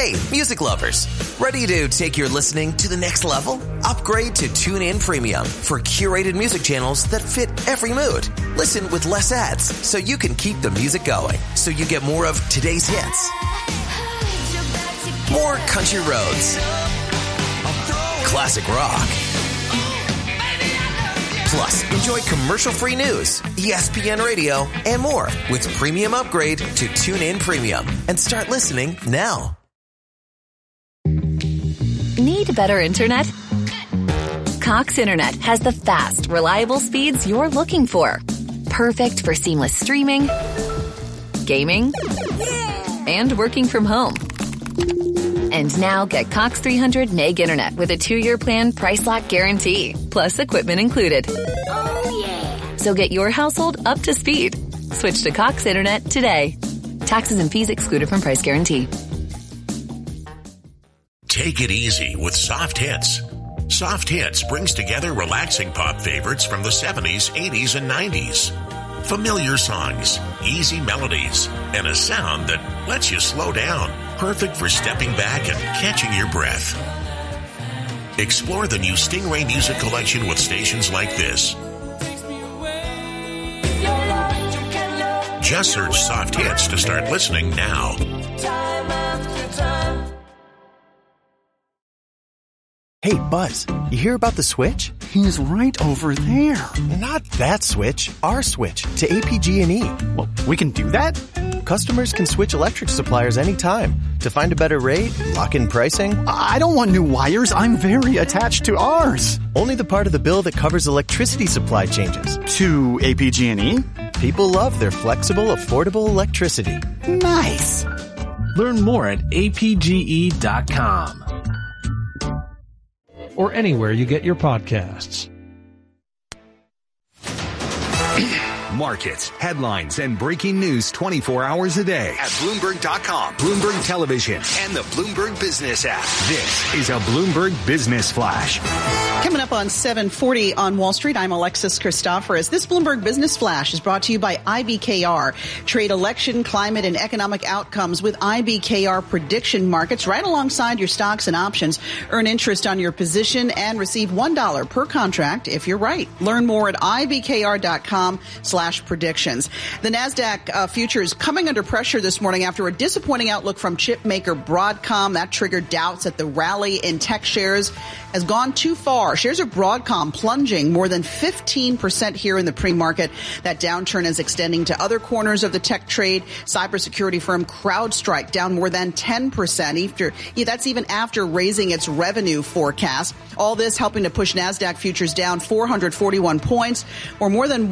Hey, music lovers. Ready to take your listening to the next level? Upgrade to TuneIn Premium for curated music channels that fit every mood. Listen with less ads so you can keep the music going. So you get more of today's hits, more country roads, classic rock. Plus, enjoy commercial-free news, ESPN Radio, and more with premium upgrade to TuneIn Premium. And start listening now. Need better internet? Cox Internet has the fast, reliable speeds you're looking for. Perfect for seamless streaming, gaming, and working from home. And now get Cox 300 meg internet with a 2-year plan price lock guarantee, plus equipment included. Oh, yeah. So get your household up to speed. Switch to Cox Internet today. Taxes and fees excluded from price guarantee. Take it easy with Soft Hits. Soft Hits brings together relaxing pop favorites from the 70s, 80s, and 90s. Familiar songs, easy melodies, and a sound that lets you slow down. Perfect for stepping back and catching your breath. Explore the new Stingray Music Collection with stations like this. Just search Soft Hits to start listening now. Hey, Buzz, you hear about the switch? He's right over there. Not that switch, our switch to APG&E. Well, we can do that? Customers can switch electric suppliers anytime to find a better rate, lock in pricing. I don't want new wires. I'm very attached to ours. Only the part of the bill that covers electricity supply changes. To APG&E? People love their flexible, affordable electricity. Nice. Learn more at apge.com. Or anywhere you get your podcasts. Markets, headlines, and breaking news 24 hours a day at Bloomberg.com, Bloomberg Television, and the Bloomberg Business app. This is a Bloomberg Business Flash. Coming up on 740 on Wall Street, I'm Alexis Christoforous. This Bloomberg Business Flash is brought to you by IBKR. Trade election, climate, and economic outcomes with IBKR prediction markets right alongside your stocks and options. Earn interest on your position and receive $1 per contract if you're right. Learn more at IBKR.com/predictions. The NASDAQ futures coming under pressure this morning after a disappointing outlook from chip maker Broadcom. That triggered doubts that the rally in tech shares has gone too far. Shares of Broadcom plunging more than 15% here in the pre-market. That downturn is extending to other corners of the tech trade. Cybersecurity firm CrowdStrike down more than 10%. That's even after raising its revenue forecast. All this helping to push NASDAQ futures down 441 points, or more than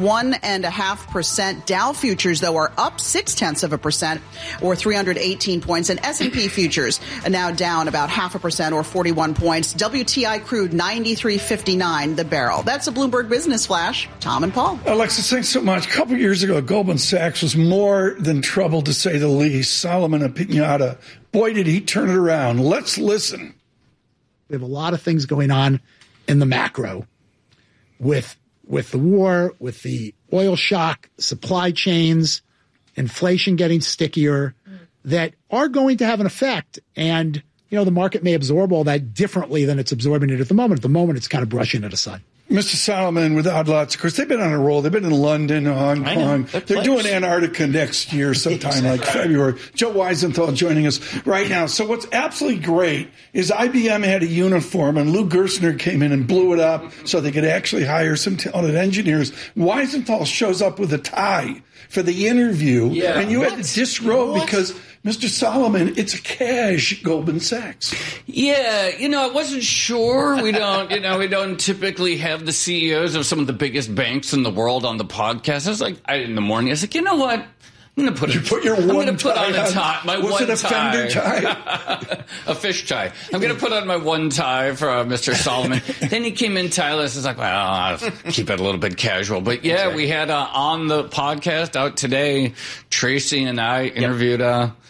1.5%. Dow futures, though, are up 0.6%, or 318 points. And S&P futures are now down about 0.5%, or 41 points. WTI crude 93.59 the barrel. That's a Bloomberg Business Flash. Tom and Paul. Alexis, thanks so much. A couple years ago, Goldman Sachs was more than troubled, to say the least. Solomon Appignata, boy, did he turn it around. Let's listen. We have a lot of things going on in the macro with the war, with the oil shock, supply chains, inflation getting stickier, that are going to have an effect. And the market may absorb all that differently than it's absorbing it at the moment. At the moment, it's kind of brushing it aside. Mr. Solomon with Odd Lots, of course, they've been on a roll. They've been in London, Hong Kong. They're doing Antarctica next year sometime, like February. Joe Weisenthal joining us right now. So what's absolutely great is IBM had a uniform, and Lou Gerstner came in and blew it up so they could actually hire some talented engineers. Weisenthal shows up with a tie for the interview, and you had to disrobe because Mr. Solomon, it's a cash Goldman Sachs. Yeah, I wasn't sure. We don't typically have the CEOs of some of the biggest banks in the world on the podcast. I was like, in the morning, I was like, you know what? I'm going to put on a tie. My one tie. Was it a Fender tie? A fish tie. I'm going to put on my one tie for Mr. Solomon. Then he came in tieless. It's like, well, I'll keep it a little bit casual. But yeah, we had on the podcast out today, Tracy and I interviewed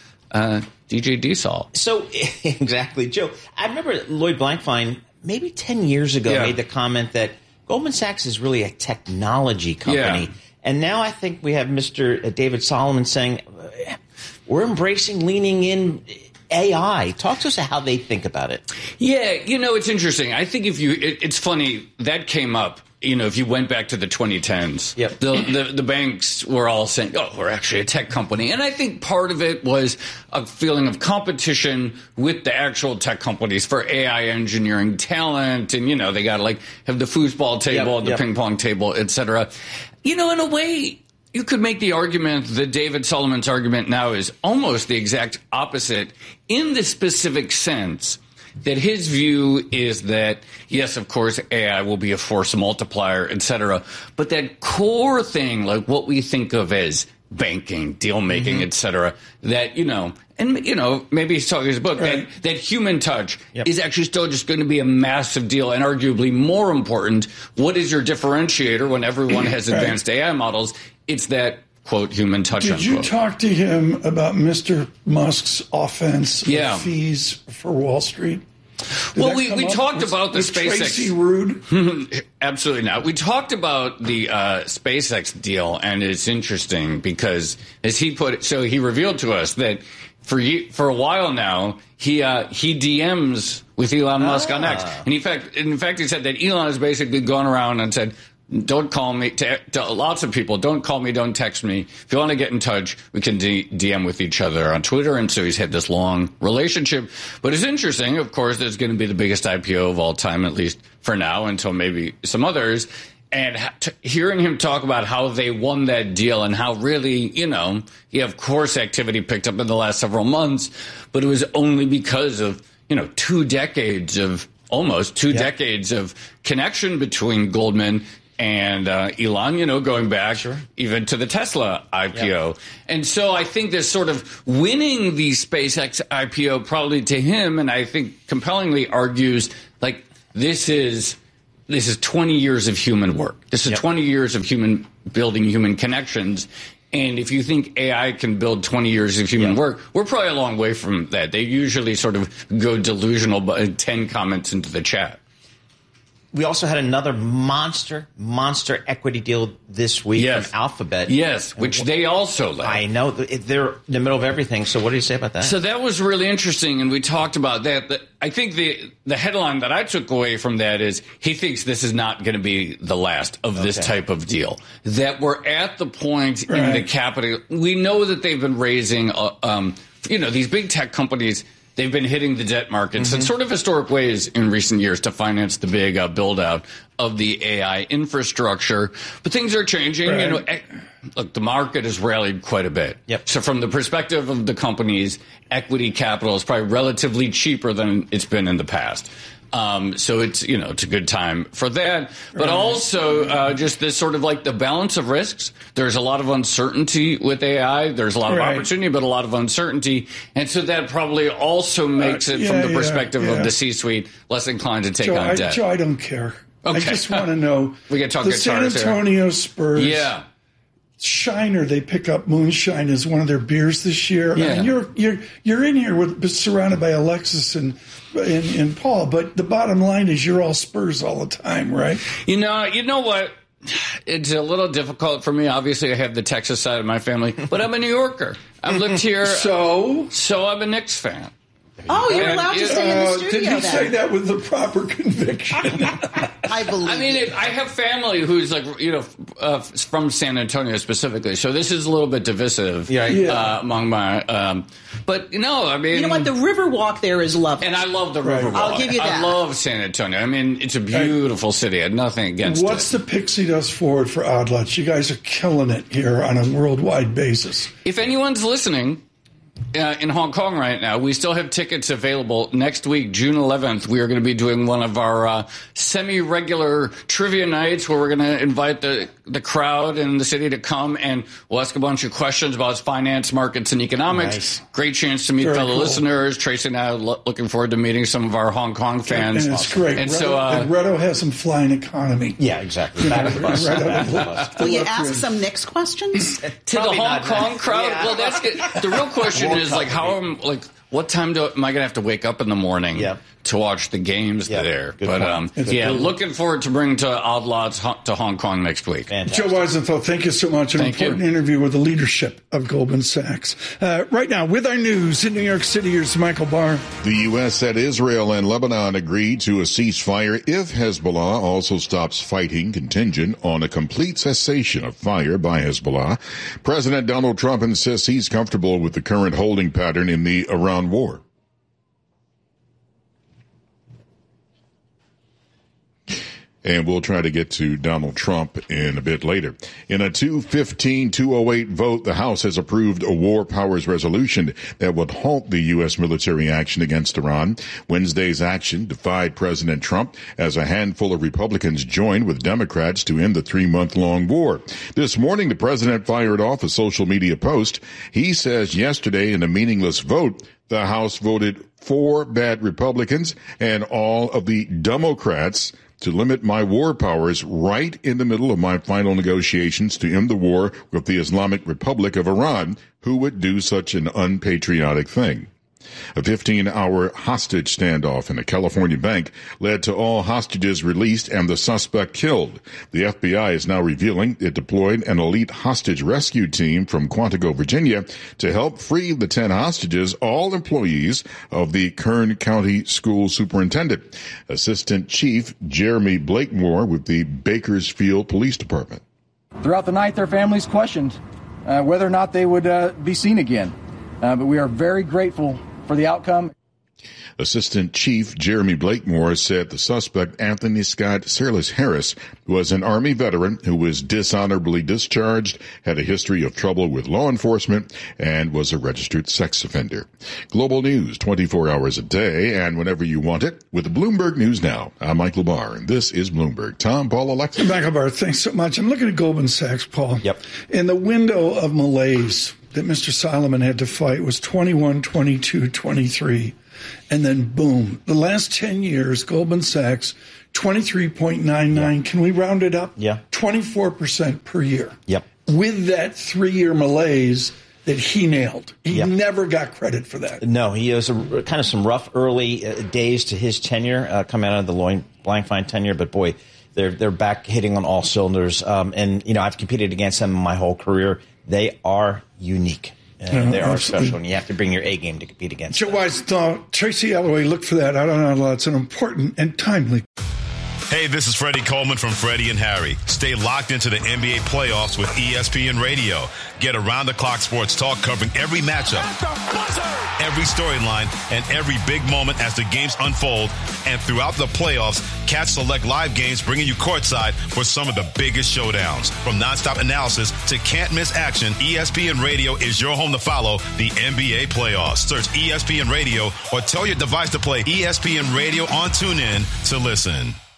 DJ Diesel. So, exactly, Joe. I remember Lloyd Blankfein maybe 10 years ago made the comment that Goldman Sachs is really a technology company. Yeah. And now I think we have Mr. David Solomon saying we're embracing leaning in AI. Talk to us about how they think about it. Yeah, it's interesting. I think it's funny that came up. If you went back to the 2010s, yep. the banks were all saying, "Oh, we're actually a tech company," and I think part of it was a feeling of competition with the actual tech companies for AI engineering talent, and they got to have the foosball table, the ping pong table, etc. In a way, you could make the argument that David Solomon's argument now is almost the exact opposite in the specific sense that his view is that, yes, of course, AI will be a force multiplier, et cetera, but that core thing, like what we think of as banking, deal making, et cetera, that, maybe he's talking his book, that human touch is actually still just going to be a massive deal and arguably more important. What is your differentiator when everyone has advanced AI models? It's that, quote, human touch, Did you talk to him about Mr. Musk's offense of fees for Wall Street? Well, we talked about the SpaceX. Tracy Rude? Absolutely not. We talked about the SpaceX deal, and it's interesting because, as he put it, so he revealed to us that for a while now, he DMs with Elon Musk on X. And in fact, he said that Elon has basically gone around and said, don't call me, to lots of people, don't call me, don't text me. If you want to get in touch, we can DM with each other on Twitter. And so he's had this long relationship. But it's interesting, of course, it's going to be the biggest IPO of all time, at least for now, until maybe some others. And hearing him talk about how they won that deal and how really, of course, activity picked up in the last several months, but it was only because of, 2 decades of connection between Goldman and Elon, going back even to the Tesla IPO. And so I think this sort of winning the SpaceX IPO probably to him, and I think compellingly argues, this is 20 years of human work. This is 20 years of building human connections. And if you think AI can build 20 years of human work, we're probably a long way from that. They usually sort of go delusional by 10 comments into the chat. We also had another monster equity deal this week from Alphabet. Yes, which they also led. I know. They're in the middle of everything. So what do you say about that? So that was really interesting, and we talked about that. I think the headline that I took away from that is he thinks this is not going to be the last of this type of deal. That we're at the point in the capital. We know that they've been raising, these big tech companies. They've been hitting the debt markets in sort of historic ways in recent years to finance the big build-out of the AI infrastructure. But things are changing. Look, the market has rallied quite a bit. So from the perspective of the companies, equity capital is probably relatively cheaper than it's been in the past. So it's, it's a good time for that. But also just this sort of the balance of risks. There's a lot of uncertainty with AI. There's a lot of opportunity, but a lot of uncertainty. And so that probably also makes it from the perspective of the C-suite less inclined to take on debt. Joe, I don't care. Okay. I just want to know. We can talk the San Antonio Spurs. Yeah. Shiner, they pick up moonshine as one of their beers this year. Yeah. I mean, you're in here surrounded by Alexis and Paul, but the bottom line is you're all Spurs all the time, right? You know what? It's a little difficult for me. Obviously, I have the Texas side of my family, but I'm a New Yorker. I've lived here. So I'm a Knicks fan. Oh, you're allowed to stay in the studio. Did you say that with the proper conviction? I believe. I mean, I have family who's from San Antonio specifically, so this is a little bit divisive among my. But I mean, you know what? The Riverwalk there is lovely, and I love the Riverwalk. I'll give you that. I love San Antonio. I mean, it's a beautiful city. I had nothing against What's it. the Pixie Dust Forward for Odd Lots? You guys are killing it here on a worldwide basis. If anyone's listening. In Hong Kong right now, we still have tickets available. Next week, June 11th, we are going to be doing one of our semi-regular trivia nights where we're going to invite the crowd in the city to come, and we'll ask a bunch of questions about finance, markets, and economics. Nice. Great chance to meet fellow listeners. Tracy and I are looking forward to meeting some of our Hong Kong fans. And it's great. And Reto has some flying economy. Yeah, exactly. Will you ask some Knicks questions? To the Hong Kong crowd? Yeah. Well, that's good. The real question is what time am I going to have to wake up in the morning to watch the games there? Good but looking forward to bringing to Odd Lots to Hong Kong next week. Joe Weisenthal, thank you so much. An important interview with the leadership of Goldman Sachs. Right now, with our news in New York City, here's Michael Barr. The U.S. said Israel and Lebanon agreed to a ceasefire if Hezbollah also stops fighting, contingent on a complete cessation of fire by Hezbollah. President Donald Trump insists he's comfortable with the current holding pattern in the Iran war. And we'll try to get to Donald Trump in a bit later. In a 215-208 vote, the House has approved a war powers resolution that would halt the U.S. military action against Iran. Wednesday's action defied President Trump as a handful of Republicans joined with Democrats to end the 3-month-long war. This morning, the president fired off a social media post. He says yesterday in a meaningless vote, the House voted for bad Republicans and all of the Democrats to limit my war powers right in the middle of my final negotiations to end the war with the Islamic Republic of Iran, who would do such an unpatriotic thing. A 15-hour hostage standoff in a California bank led to all hostages released and the suspect killed. The FBI is now revealing it deployed an elite hostage rescue team from Quantico, Virginia, to help free the 10 hostages, all employees of the Kern County School Superintendent. Assistant Chief Jeremy Blakemore with the Bakersfield Police Department. Throughout the night, their families questioned whether or not they would be seen again. But we are very grateful for the outcome. Assistant Chief Jeremy Blakemore said the suspect, Anthony Scott Searles Harris, was an Army veteran who was dishonorably discharged, had a history of trouble with law enforcement, and was a registered sex offender. Global news 24 hours a day and whenever you want it with Bloomberg News Now. I'm Michael Barr, and this is Bloomberg. Tom, Paul, Alexa. Michael Barr, thanks so much. I'm looking at Goldman Sachs, Paul. Yep. In the window of malaise that Mr. Solomon had to fight was 21, 22, 23. And then, boom, the last 10 years, Goldman Sachs, 23.99. Yeah. Can we round it up? Yeah. 24% per year. Yep. With that 3-year malaise that he nailed. He never got credit for that. No, he has kind of some rough early days to his tenure, coming out of the Lloyd Blankfein tenure. But, boy, they're back hitting on all cylinders. And, you know, I've competed against them my whole career. They are unique. And they are special, and you have to bring your A game to compete against Joe Weisenthal, Tracy Alloway, look for that. I don't know. It's an important and timely. Hey, this is Freddie Coleman from Freddie and Harry. Stay locked into the NBA playoffs with ESPN Radio. Get around-the-clock sports talk covering every matchup, every storyline, and every big moment as the games unfold. And throughout the playoffs, catch select live games bringing you courtside for some of the biggest showdowns. From nonstop analysis to can't-miss action, ESPN Radio is your home to follow the NBA playoffs. Search ESPN Radio or tell your device to play ESPN Radio on TuneIn to listen.